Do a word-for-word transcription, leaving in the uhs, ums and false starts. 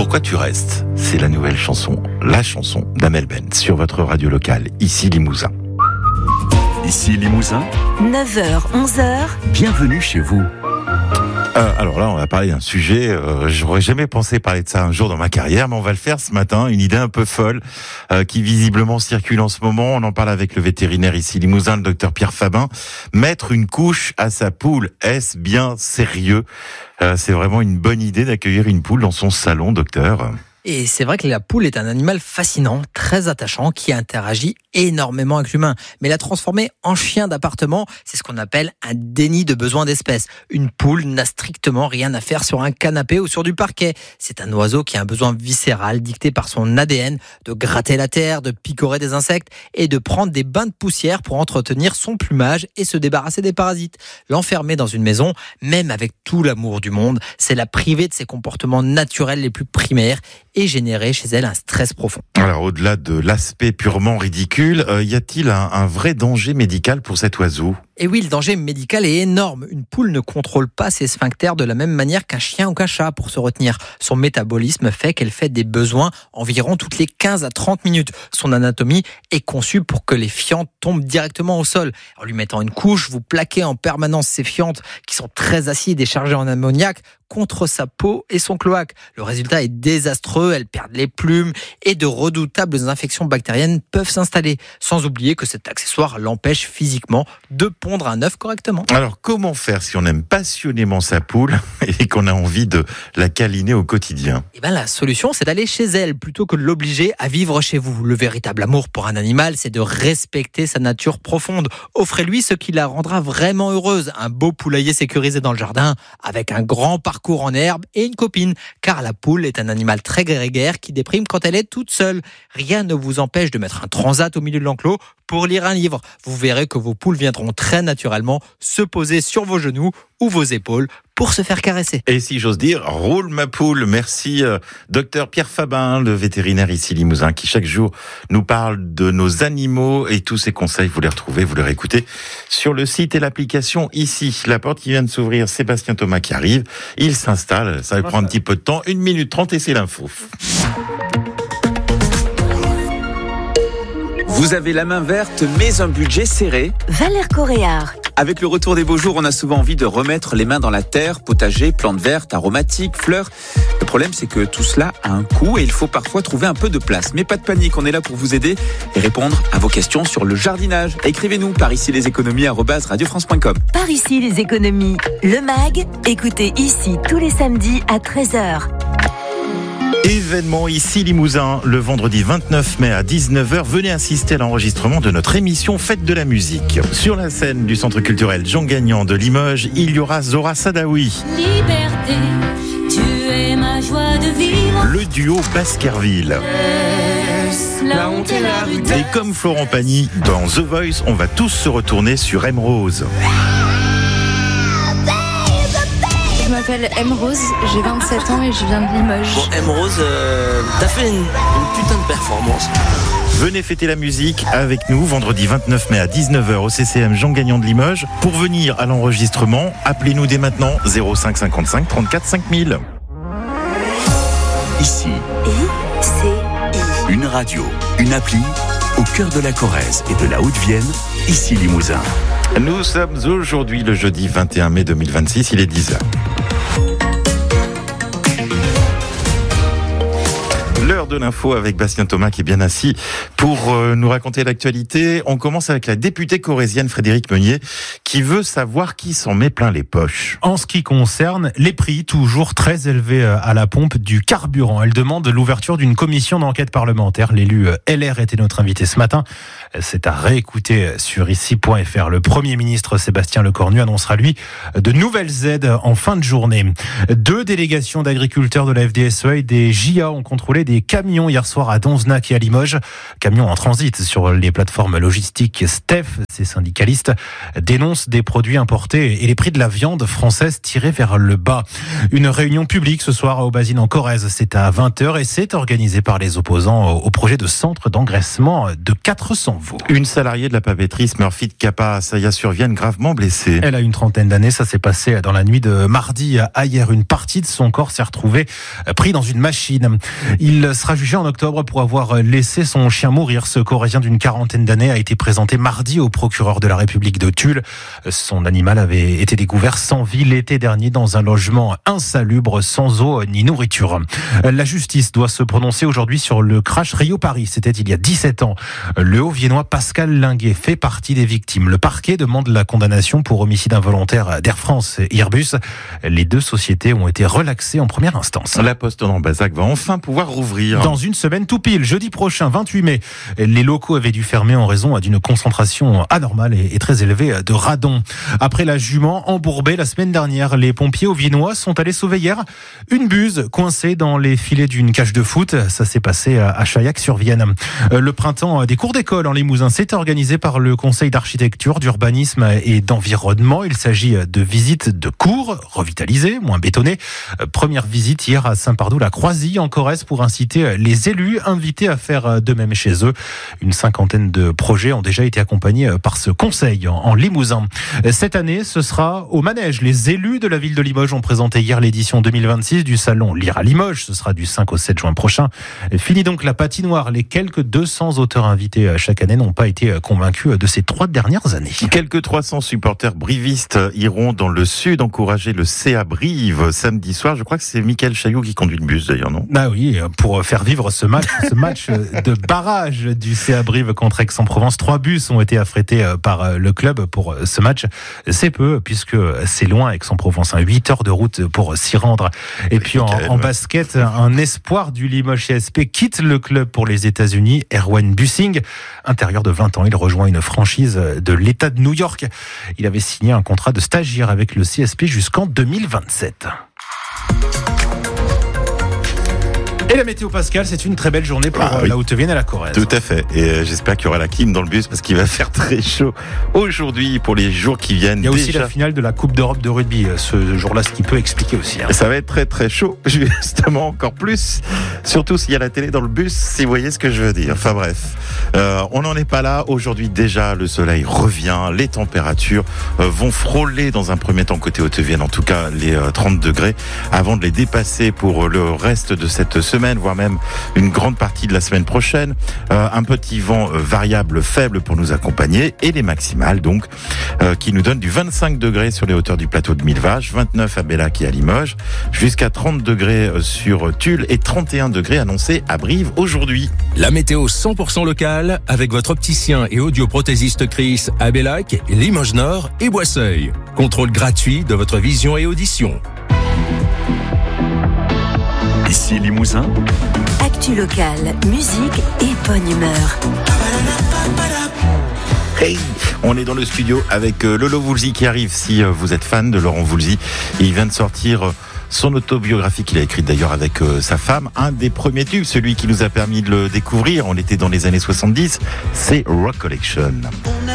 Pourquoi tu restes ? C'est la nouvelle chanson, la chanson d'Amel Ben sur votre radio locale, ici Limousin. Ici Limousin, neuf heures, onze heures. Bienvenue chez vous. Euh, alors là, on va parler d'un sujet, euh, j'aurais jamais pensé parler de ça un jour dans ma carrière, mais on va le faire ce matin, une idée un peu folle, euh, qui visiblement circule en ce moment. On en parle avec le vétérinaire ici Limousin, le docteur Pierre Fabin. Mettre une couche à sa poule, est-ce bien sérieux ? euh, C'est vraiment une bonne idée d'accueillir une poule dans son salon, docteur ? Et c'est vrai que la poule est un animal fascinant, très attachant, qui interagit énormément avec l'humain. Mais la transformer en chien d'appartement, c'est ce qu'on appelle un déni de besoin d'espèce. Une poule n'a strictement rien à faire sur un canapé ou sur du parquet. C'est un oiseau qui a un besoin viscéral, dicté par son A D N, de gratter la terre, de picorer des insectes et de prendre des bains de poussière pour entretenir son plumage et se débarrasser des parasites. L'enfermer dans une maison, même avec tout l'amour du monde, c'est la priver de ses comportements naturels les plus primaires et générer chez elle un stress profond. Alors, au-delà de l'aspect purement ridicule, euh, y a-t-il un, un vrai danger médical pour cet oiseau ? Et oui, le danger médical est énorme. Une poule ne contrôle pas ses sphincters de la même manière qu'un chien ou qu'un chat pour se retenir. Son métabolisme fait qu'elle fait des besoins environ toutes les quinze à trente minutes. Son anatomie est conçue pour que les fientes tombent directement au sol. En lui mettant une couche, vous plaquez en permanence ces fientes qui sont très acides et chargées en ammoniac contre sa peau et son cloaque. Le résultat est désastreux, elles perdent les plumes et de redoutables infections bactériennes peuvent s'installer. Sans oublier que cet accessoire l'empêche physiquement de pondre un œuf correctement. Alors, comment faire si on aime passionnément sa poule et qu'on a envie de la câliner au quotidien ? Eh ben, la solution, c'est d'aller chez elle plutôt que de l'obliger à vivre chez vous. Le véritable amour pour un animal, c'est de respecter sa nature profonde. Offrez-lui ce qui la rendra vraiment heureuse. Un beau poulailler sécurisé dans le jardin avec un grand parcours parcours en herbe et une copine, car la poule est un animal très grégaire qui déprime quand elle est toute seule. Rien ne vous empêche de mettre un transat au milieu de l'enclos pour lire un livre. Vous verrez que vos poules viendront très naturellement se poser sur vos genoux ou vos épaules pour se faire caresser. Et si j'ose dire, roule ma poule. Merci euh, docteur Pierre Fabin, le vétérinaire ici Limousin, qui chaque jour nous parle de nos animaux et tous ses conseils. Vous les retrouvez, vous les réécoutez sur le site et l'application ici. La porte qui vient de s'ouvrir, Sébastien Thomas qui arrive. Il s'installe, ça va prendre un petit peu de temps, une minute trente et c'est l'info. Vous avez la main verte, mais un budget serré. Valère Coréard. Avec le retour des beaux jours, on a souvent envie de remettre les mains dans la terre, potager, plantes vertes, aromatiques, fleurs. Le problème, c'est que tout cela a un coût et il faut parfois trouver un peu de place. Mais pas de panique, on est là pour vous aider et répondre à vos questions sur le jardinage. Écrivez-nous par ici les économies arobase radio france point com. Par ici les économies, le mag, écoutez ici tous les samedis à treize heures. Événement ici Limousin, le vendredi vingt-neuf mai à dix-neuf heures. Venez assister à l'enregistrement de notre émission Fête de la musique. Sur la scène du Centre culturel Jean Gagnon de Limoges, il y aura Zora Sadaoui. Liberté, tu es ma joie de vivre. Le duo Baskerville. La honte et la rudesse. Et comme Florent Pagny, dans The Voice, on va tous se retourner sur M Rose. Je m'appelle M Rose, j'ai vingt-sept ans et je viens de Limoges. Bon, M Rose, euh, t'as fait une, une putain de performance. Venez fêter la musique avec nous vendredi vingt-neuf mai à dix-neuf heures au C C M Jean Gagnon de Limoges. Pour venir à l'enregistrement, appelez-nous dès maintenant zéro cinq cinquante-cinq trente-quatre cinq mille. Ici, I C I. une radio, une appli, au cœur de la Corrèze et de la Haute-Vienne, ici Limousin. Nous sommes aujourd'hui le jeudi vingt et un mai deux mille vingt-six, il est dix heures. L'heure de l'info avec Bastien Thomas qui est bien assis pour euh, nous raconter l'actualité. On commence avec la députée corrézienne Frédérique Meunier qui veut savoir qui s'en met plein les poches. En ce qui concerne les prix toujours très élevés à la pompe du carburant, elle demande l'ouverture d'une commission d'enquête parlementaire. L'élu L R était notre invité ce matin. C'est à réécouter sur ici point f r. Le Premier ministre Sébastien Lecornu annoncera lui de nouvelles aides en fin de journée. Deux délégations d'agriculteurs de la F D S E A et des J A ont contrôlé des camion hier soir à Donzenac et à Limoges. Camion en transit sur les plateformes logistiques. Steph, ces syndicalistes, dénoncent des produits importés et les prix de la viande française tirés vers le bas. Une réunion publique ce soir à Aubazine en Corrèze. C'est à vingt heures et c'est organisé par les opposants au projet de centre d'engraissement de quatre cents veaux. Une salariée de la papeterie Smurfit Kappa à Saillat-sur-Vienne gravement blessée. Elle a une trentaine d'années. Ça s'est passé dans la nuit de mardi à hier. Une partie de son corps s'est retrouvée pris dans une machine. Il sera jugé en octobre pour avoir laissé son chien mourir. Ce Corrézien d'une quarantaine d'années a été présenté mardi au procureur de la République de Tulle. Son animal avait été découvert sans vie l'été dernier dans un logement insalubre, sans eau ni nourriture. La justice doit se prononcer aujourd'hui sur le crash Rio-Paris. C'était il y a dix-sept ans. Le Haut-Viennois Pascal Linguet fait partie des victimes. Le parquet demande la condamnation pour homicide involontaire d'Air France et Airbus. Les deux sociétés ont été relaxées en première instance. La Poste en Ambazac va enfin pouvoir rouvrir. Dans une semaine tout pile, jeudi prochain, vingt-huit mai, les locaux avaient dû fermer en raison d'une concentration anormale et très élevée de radon. Après la jument embourbée la semaine dernière, les pompiers auviennois sont allés sauver hier une buse coincée dans les filets d'une cage de foot. Ça s'est passé à Chaillac-sur-Vienne. Le printemps des cours d'école en Limousin, c'est organisé par le Conseil d'architecture, d'urbanisme et d'environnement. Il s'agit de visites de cours revitalisées, moins bétonnées. Première visite hier à Saint-Pardoux-la-Croisille en Corrèze pour inciter les élus invités à faire de même chez eux. Une cinquantaine de projets ont déjà été accompagnés par ce conseil en Limousin. Cette année, ce sera au manège. Les élus de la ville de Limoges ont présenté hier l'édition deux mille vingt-six du salon Lire à Limoges. Ce sera du cinq au sept juin prochain. Fini donc la patinoire. Les quelques deux cents auteurs invités chaque année n'ont pas été convaincus de ces trois dernières années. Quelques trois cents supporters brivistes iront dans le sud encourager le C A Brive samedi soir. Je crois que c'est Mickaël Chailloux qui conduit le bus d'ailleurs, non ? Ah oui, pour faire vivre ce match, ce match de barrage du C A Brive contre Aix-en-Provence. Trois bus ont été affrétés par le club pour ce match. C'est peu puisque c'est loin Aix-en-Provence, hein, huit heures de route pour s'y rendre. Et puis en, en basket, un espoir du Limoges C S P quitte le club pour les États-Unis. Erwan Bussing, intérieur de vingt ans, il rejoint une franchise de l'État de New York. Il avait signé un contrat de stagiaire avec le C S P jusqu'en deux mille vingt-sept. Et la météo, Pascal, c'est une très belle journée pour ah, oui. la Haute-Vienne et la Corrèze. Tout à fait. Et euh, j'espère qu'il y aura la clim dans le bus parce qu'il va faire très chaud aujourd'hui pour les jours qui viennent. Il y a déjà. aussi la finale de la Coupe d'Europe de rugby ce jour-là, ce qui peut expliquer aussi. Hein. Ça va être très très chaud, justement encore plus. Surtout s'il y a la télé dans le bus, si vous voyez ce que je veux dire. Enfin bref, euh, on n'en est pas là. Aujourd'hui déjà, le soleil revient. Les températures euh, vont frôler dans un premier temps côté Haute-Vienne, en tout cas les euh, trente degrés, avant de les dépasser pour le reste de cette semaine. Semaine, voire même une grande partie de la semaine prochaine. Euh, un petit vent euh, variable faible pour nous accompagner et les maximales donc euh, qui nous donnent du vingt-cinq degrés sur les hauteurs du plateau de Millevaches, vingt-neuf à Bellac et à Limoges, jusqu'à trente degrés sur Tulle et trente et un degrés annoncés à Brive aujourd'hui. La météo cent pour cent locale avec votre opticien et audioprothésiste Chris à Bellac, Limoges Nord et Boisseuil. Contrôle gratuit de votre vision et audition. Ici Limousin. Actu locale, musique et bonne humeur. Hey, on est dans le studio avec Lolo Voulzy qui arrive. Si vous êtes fan de Laurent Voulzy, il vient de sortir son autobiographie qu'il a écrite d'ailleurs avec sa femme. Un des premiers tubes, celui qui nous a permis de le découvrir, on était dans les années soixante-dix, c'est Rock Collection.